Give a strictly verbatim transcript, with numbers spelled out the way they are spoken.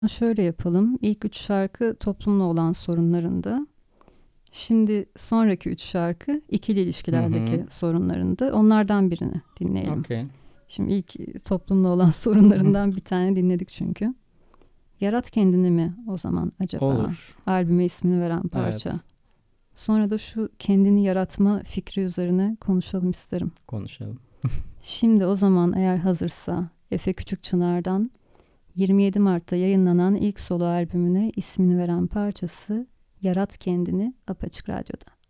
Şöyle yapalım. İlk üç şarkı toplumla olan sorunlarında. Şimdi sonraki üç şarkı ikili ilişkilerdeki Hı hı. sorunlarında. Onlardan birini dinleyelim. Okey. Şimdi ilk toplumla olan sorunlarından bir tane dinledik çünkü. Yarat Kendini mi o zaman acaba? Olur. Albüme ismini veren parça. Evet. Sonra da şu kendini yaratma fikri üzerine konuşalım isterim. Konuşalım. Şimdi o zaman eğer hazırsa Efe Küçükçınar'dan yirmi yedi Mart'ta yayınlanan ilk solo albümüne ismini veren parçası Yarat Kendini Apaçık Radyo'da.